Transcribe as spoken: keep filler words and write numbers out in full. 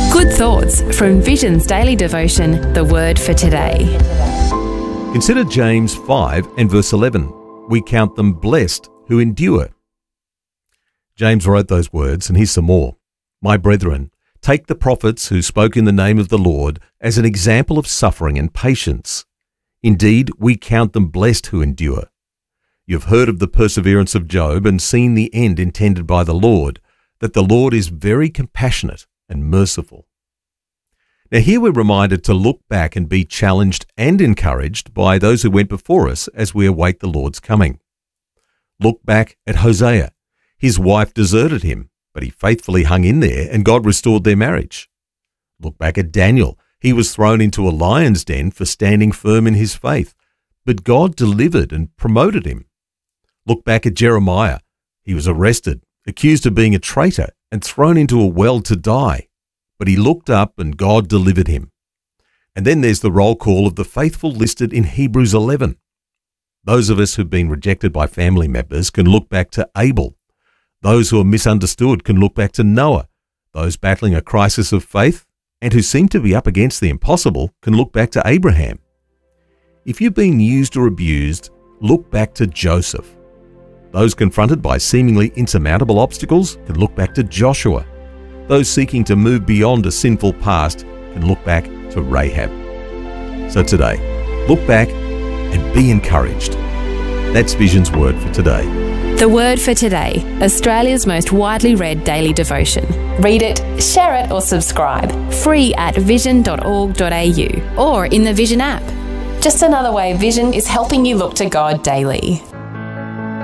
Good thoughts from Vision's daily devotion, The Word for Today. Consider James five and verse eleven. We count them blessed who endure. James wrote those words, and here's some more. My brethren, take the prophets who spoke in the name of the Lord as an example of suffering and patience. Indeed, we count them blessed who endure. You've heard of the perseverance of Job and seen the end intended by the Lord, that the Lord is very compassionate and merciful. Now here we're reminded to look back and be challenged and encouraged by those who went before us as we await the Lord's coming. Look back at Hosea. His wife deserted him, but he faithfully hung in there and God restored their marriage. Look back at Daniel. He was thrown into a lion's den for standing firm in his faith, but God delivered and promoted him. Look back at Jeremiah. He was arrested, accused of being a traitor, and thrown into a well to die, but he looked up and God delivered him. And then there's the roll call of the faithful listed in Hebrews eleven. Those of us who've been rejected by family members can look back to Abel. Those who are misunderstood can look back to Noah. Those battling a crisis of faith and who seem to be up against the impossible can look back to Abraham. If you've been used or abused, look back to Joseph. Those confronted by seemingly insurmountable obstacles can look back to Joshua. Those seeking to move beyond a sinful past can look back to Rahab. So today, look back and be encouraged. That's Vision's Word for Today. The Word for Today, Australia's most widely read daily devotion. Read it, share it or subscribe. Free at vision dot org dot a u or in the Vision app. Just another way Vision is helping you look to God daily.